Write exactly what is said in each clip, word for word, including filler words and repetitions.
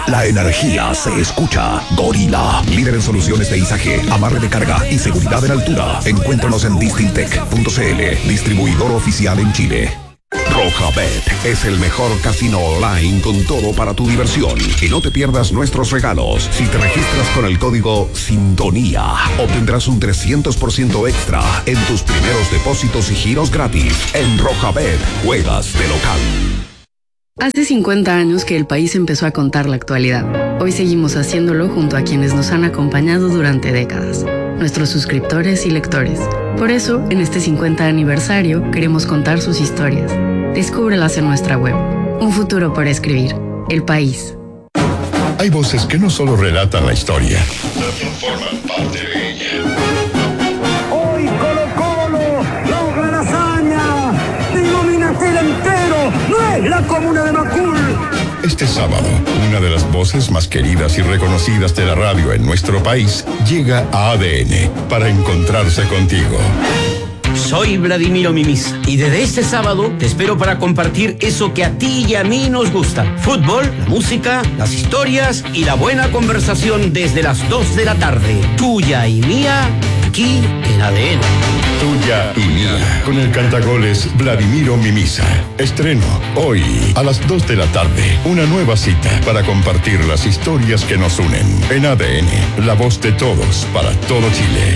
La energía se escucha. Gorila, líder en soluciones de izaje, amarre de carga y seguridad en altura. Encuéntranos en distintec punto c l, distribuidor oficial en Chile. Rojabet es el mejor casino online con todo para tu diversión. Y no te pierdas nuestros regalos. Si te registras con el código Sintonía, obtendrás un trescientos por ciento extra en tus primeros depósitos y giros gratis. En Rojabet, juegas de local. Hace cincuenta años que el país empezó a contar la actualidad. Hoy seguimos haciéndolo junto a quienes nos han acompañado durante décadas, nuestros suscriptores y lectores. Por eso, en este cincuenta aniversario, queremos contar sus historias. Descúbrelas en nuestra web. Un futuro por escribir. El País. Hay voces que no solo relatan la historia, también forman parte de ella. Hoy Colo Colo logra la hazaña de Iluminatel entero. No es la comuna de Macul. Este sábado, una de las voces más queridas y reconocidas de la radio en nuestro país llega a A D N para encontrarse contigo. Soy Vladimiro Mimisa y desde este sábado te espero para compartir eso que a ti y a mí nos gusta. Fútbol, la música, las historias y la buena conversación desde las dos de la tarde. Tuya y mía, aquí en A D N. Tuya y mía, con el cantagoles Vladimiro Mimisa. Estreno hoy a las dos de la tarde. Una nueva cita para compartir las historias que nos unen. En A D N, la voz de todos para todo Chile.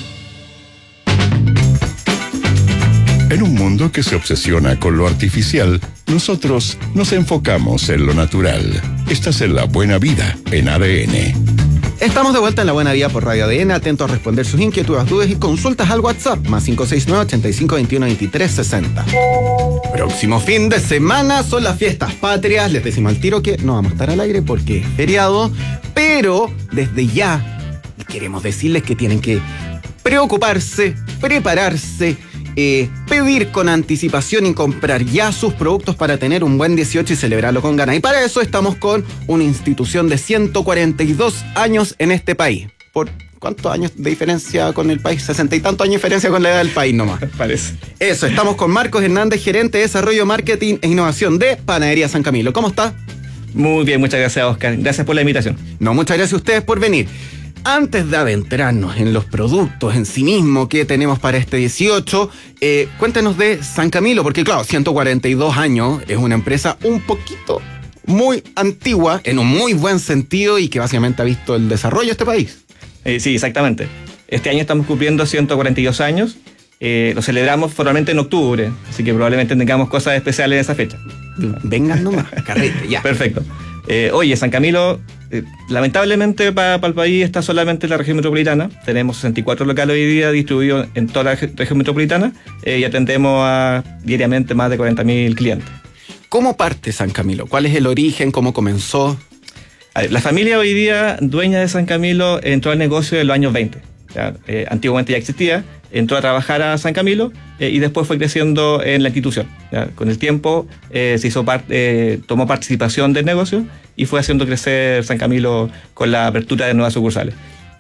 En un mundo que se obsesiona con lo artificial, nosotros nos enfocamos en lo natural. Estás en La Buena Vida, en A D N. Estamos de vuelta en La Buena Vida por Radio A D N, atentos a responder sus inquietudes, dudas y consultas al WhatsApp, más cinco seis nueve, ochenta y cinco, veintiuno, veintitrés, sesenta. Próximo fin de semana son las fiestas patrias. Les decimos al tiro que no vamos a estar al aire porque es feriado, pero desde ya queremos decirles que tienen que preocuparse, prepararse, Eh, pedir con anticipación y comprar ya sus productos para tener un buen dieciocho y celebrarlo con ganas. Y para eso estamos con una institución de ciento cuarenta y dos años en este país. ¿Por cuántos años de diferencia con el país? sesenta y tantos años de diferencia con la edad del país nomás. Parece. Eso, estamos con Marcos Hernández, gerente de Desarrollo, Marketing e Innovación de Panadería San Camilo. ¿Cómo está? Muy bien, muchas gracias, Oscar. Gracias por la invitación. No, muchas gracias a ustedes por venir. Antes de adentrarnos en los productos en sí mismo que tenemos para este dieciocho, eh, cuéntenos de San Camilo, porque claro, ciento cuarenta y dos años es una empresa un poquito muy antigua, en un muy buen sentido, y que básicamente ha visto el desarrollo de este país. Eh, sí, exactamente. Este año estamos cumpliendo ciento cuarenta y dos años. Eh, lo celebramos formalmente en octubre, así que probablemente tengamos cosas especiales en esa fecha. Vengan nomás, carrete, ya. Perfecto. Eh, oye, San Camilo, eh, lamentablemente para pa el país está solamente en la región metropolitana. Tenemos sesenta y cuatro locales hoy día distribuidos en toda la región metropolitana eh, y atendemos a diariamente más de cuarenta mil clientes. ¿Cómo parte San Camilo? ¿Cuál es el origen? ¿Cómo comenzó? A ver, la familia hoy día, dueña de San Camilo, entró al negocio en los años veinte. Ya, eh, antiguamente ya existía, entró a trabajar a San Camilo eh, y después fue creciendo en la institución. Ya, con el tiempo eh, se hizo part, eh, tomó participación del negocio y fue haciendo crecer San Camilo con la apertura de nuevas sucursales.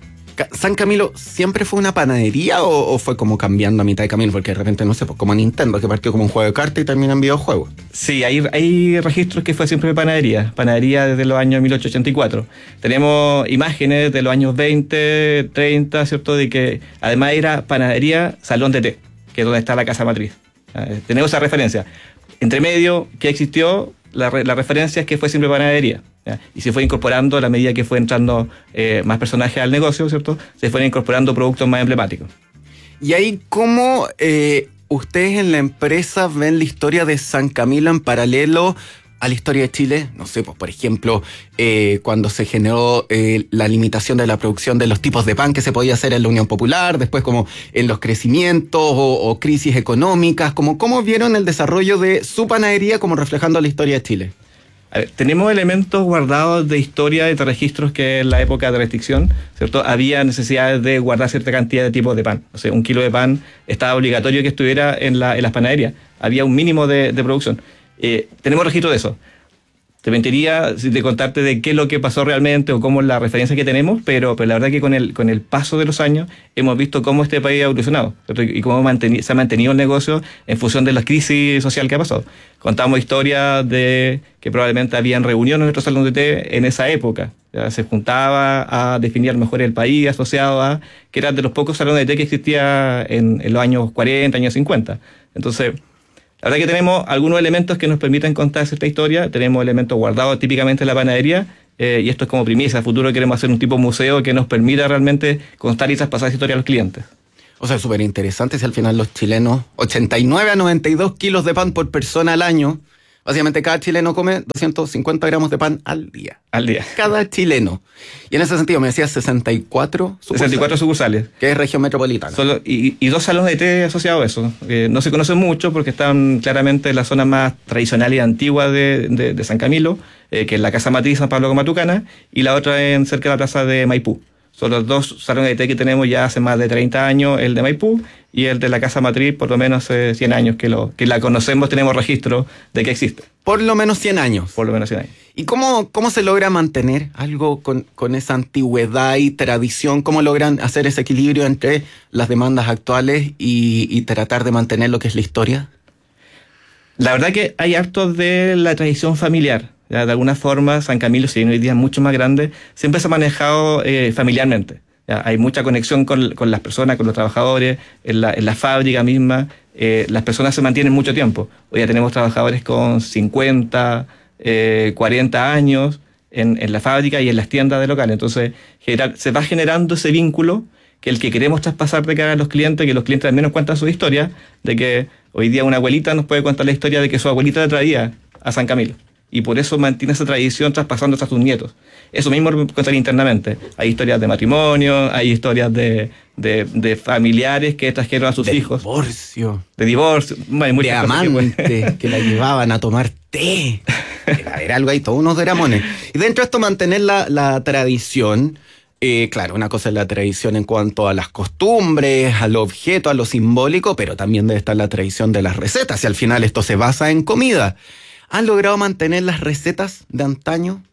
¿San Camilo siempre fue una panadería o, o fue como cambiando a mitad de camino? Porque de repente, no sé, pues como Nintendo, que partió como un juego de cartas y termina en videojuegos. Sí, hay, hay registros que fue siempre panadería, panadería desde los años mil ochocientos ochenta y cuatro. Tenemos imágenes de los años veinte, treinta, ¿cierto? De que además era panadería Salón de Té, que es donde está la casa matriz. Eh, tenemos esa referencia. Entre medio, ¿qué existió? La, la referencia es que fue siempre panadería. ¿Ya? Y se fue incorporando a la medida que fue entrando eh, más personajes al negocio, ¿cierto? Se fueron incorporando productos más emblemáticos. Y ahí, ¿cómo eh, ustedes en la empresa ven la historia de San Camilo en paralelo a la historia de Chile? No sé, pues por ejemplo, eh, cuando se generó eh, la limitación de la producción de los tipos de pan que se podía hacer en la Unión Popular, después como en los crecimientos o, o crisis económicas, como, ¿cómo vieron el desarrollo de su panadería como reflejando la historia de Chile? A ver, tenemos elementos guardados de historia y de registros que en la época de restricción, ¿cierto? Había necesidades de guardar cierta cantidad de tipos de pan. O sea, un kilo de pan estaba obligatorio que estuviera en, la, en las panaderías. Había un mínimo de, de producción. Eh, tenemos registro de eso. Te mentiría si te contarte de qué es lo que pasó realmente o cómo es la referencia que tenemos, pero, pero la verdad que con el, con el paso de los años hemos visto cómo este país ha evolucionado, ¿cierto? Y cómo manteni- se ha mantenido el negocio en función de la crisis social que ha pasado. Contamos historias de que probablemente habían reuniones en nuestro salón de té en esa época. Ya se juntaba a definir mejor el país asociado a que eran de los pocos salones de té que existía en, en los años cuarenta, años cincuenta. Entonces, la verdad que tenemos algunos elementos que nos permiten contar esta historia, tenemos elementos guardados típicamente en la panadería, eh, y esto es como primicia. A futuro queremos hacer un tipo de museo que nos permita realmente contar y traspasar esa historia a los clientes. O sea, súper interesante si al final los chilenos, ochenta y nueve a noventa y dos kilos de pan por persona al año, básicamente cada chileno come doscientos cincuenta gramos de pan al día. Al día. Cada chileno. Y en ese sentido me decías sesenta y cuatro sucursales. sesenta y cuatro sucursales. Que es región metropolitana. Solo, y, y dos salones de té asociados a eso. Eh, no se conocen mucho porque están claramente en la zona más tradicional y antigua de, de, de San Camilo, eh, que es la Casa Matriz San Pablo Comatucana, y la otra en cerca de la plaza de Maipú. Son los dos salones de té que tenemos ya hace más de treinta años, el de Maipú y el de la Casa Matriz por lo menos hace cien años que, lo, que la conocemos, tenemos registro de que existe. Por lo menos cien años. Por lo menos cien años. ¿Y cómo, cómo se logra mantener algo con, con esa antigüedad y tradición? ¿Cómo logran hacer ese equilibrio entre las demandas actuales y, y tratar de mantener lo que es la historia? La verdad que hay harto de la tradición familiar. ¿Ya? De alguna forma, San Camilo, si bien hoy día es mucho más grande, siempre se ha manejado eh, familiarmente. ¿Ya? Hay mucha conexión con, con las personas, con los trabajadores, en la, en la fábrica misma. Eh, las personas se mantienen mucho tiempo. Hoy ya tenemos trabajadores con cincuenta, eh, cuarenta años en, en la fábrica y en las tiendas de local. Entonces, general, se va generando ese vínculo que el que queremos traspasar de cara a los clientes, que los clientes al menos cuentan su historia, de que hoy día una abuelita nos puede contar la historia de que su abuelita le traía a San Camilo. Y por eso mantiene esa tradición traspasando hasta sus nietos. Eso mismo lo cuentan internamente. Hay historias de matrimonio, hay historias de, de, de familiares que trajeron a sus de hijos. Divorcio. De divorcio. Bueno, de amantes que, que la llevaban a tomar té. Era, era algo ahí, todos unos dramones. Y dentro de esto mantener la, la tradición. Eh, claro, una cosa es la tradición en cuanto a las costumbres, al objeto, a lo simbólico, pero también debe estar la tradición de las recetas. Y al final esto se basa en comida. ¿Han logrado mantener las recetas de antaño?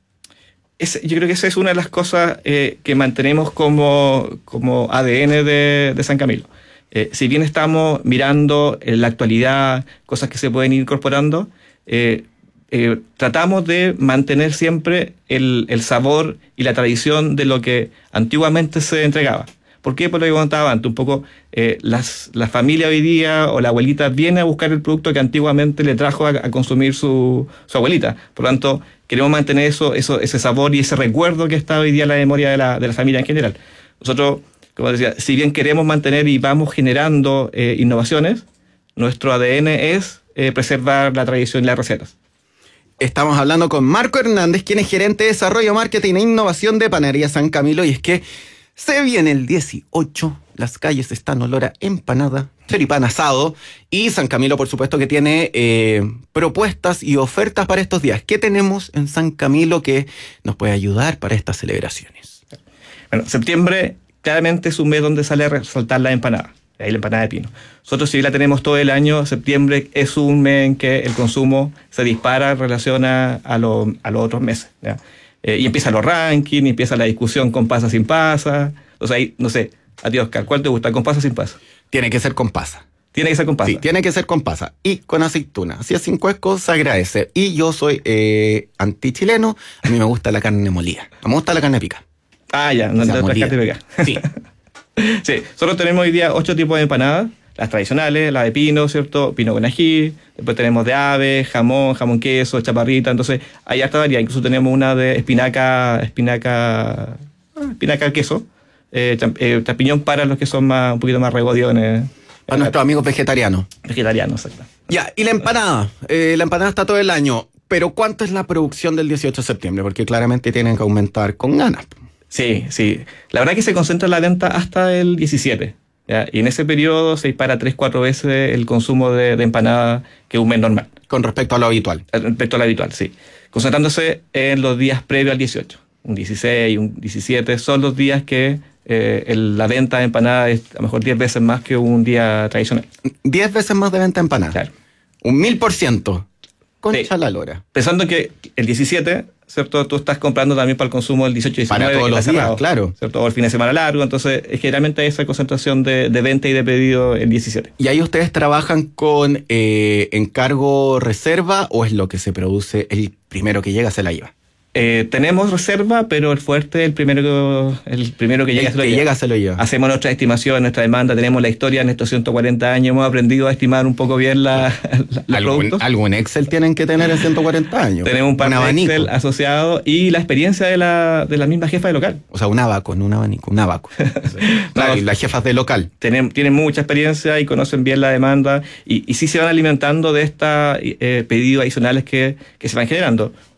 Es, yo creo que esa es una de las cosas eh, que mantenemos como, como A D N de, de San Camilo. Eh, si bien estamos mirando en la actualidad cosas que se pueden ir incorporando, eh, eh, tratamos de mantener siempre el, el sabor y la tradición de lo que antiguamente se entregaba. ¿Por qué? Por lo que contaba antes, un poco eh, las, la familia hoy día o la abuelita viene a buscar el producto que antiguamente le trajo a, a consumir su, su abuelita. Por lo tanto, queremos mantener eso, eso, ese sabor y ese recuerdo que está hoy día en la memoria de la, de la familia en general. Nosotros, como decía, si bien queremos mantener y vamos generando eh, innovaciones, nuestro A D N es eh, preservar la tradición y las recetas. Estamos hablando con Marco Hernández, quien es gerente de Desarrollo, Marketing e Innovación de Panadería San Camilo, y es que se viene el dieciocho, las calles están olor a empanada, choripán asado, y San Camilo, por supuesto, que tiene eh, propuestas y ofertas para estos días. ¿Qué tenemos en San Camilo que nos puede ayudar para estas celebraciones? Bueno, septiembre claramente es un mes donde sale a resaltar la empanada, ahí la empanada de pino. Nosotros si la tenemos todo el año, septiembre es un mes en que el consumo se dispara en relación a, a, lo, a los otros meses, ¿ya? Eh, y empiezan los rankings, y empieza la discusión con pasa, sin pasa. O sea, ahí, no sé, a ti, Oscar, ¿cuál te gusta, con pasa o sin pasa? Tiene que ser con pasa. Tiene que ser con pasa. Sí, tiene que ser con pasa y con aceituna. Si es sin cuesco, se agradece. Y yo soy eh, antichileno, a mí me gusta la carne molida. Me gusta la carne pica. Ah, ya, no te trajeste de acá. Sí. Sí, nosotros tenemos hoy día ocho tipos de empanadas. Las tradicionales, la de pino, ¿cierto? Pino con ají. Después tenemos de ave, jamón, jamón queso, chaparrita. Entonces, hay harta variedad. Incluso tenemos una de espinaca, espinaca, espinaca al queso. Eh, eh, champiñón para los que son más, un poquito más regodiones. Para nuestros amigos vegetarianos. Vegetarianos, exacto. Ya, y la empanada. Eh, la empanada está todo el año. Pero ¿cuánto es la producción del dieciocho de septiembre? Porque claramente tienen que aumentar con ganas. Sí, sí. La verdad que se concentra la venta hasta el diecisiete. ¿Ya? Y en ese periodo se dispara tres, cuatro veces el consumo de, de empanada que un mes normal. Con respecto a lo habitual. Respecto a lo habitual, sí. Concentrándose en los días previos al dieciocho. Un dieciséis, un diecisiete, son los días que eh, el, la venta de empanada es a lo mejor diez veces más que un día tradicional. diez veces más de venta de empanada. Claro. Un mil por ciento. Concha Sí. la lora. Pensando que el diecisiete, ¿cierto? Tú estás comprando también para el consumo del dieciocho y diecinueve. Para todos que los está días, cerrado, claro. ¿cierto? O el fin de semana largo. Entonces, generalmente hay esa concentración de, de venta y de pedido el diecisiete. ¿Y ahí ustedes trabajan con eh, encargo reserva o es lo que se produce el primero que llega se la lleva? Eh, tenemos reserva, pero el fuerte, el primero, el primero que llega, El se lo que lleva. llega se lo lleva. Hacemos nuestra estimación, nuestra demanda, tenemos la historia en estos ciento cuarenta años, hemos aprendido a estimar un poco bien la, la, los ¿Algún, productos. algún Excel tienen que tener en ciento cuarenta años. Tenemos un par de abanico. Excel asociado y la experiencia de la, de la misma jefa de local. O sea, un abaco, no un abanico, un abaco. Claro, y las jefas de local. Tienen, tienen mucha experiencia y conocen bien la demanda y, y sí se van alimentando de estos eh, pedidos adicionales que, que se van generando.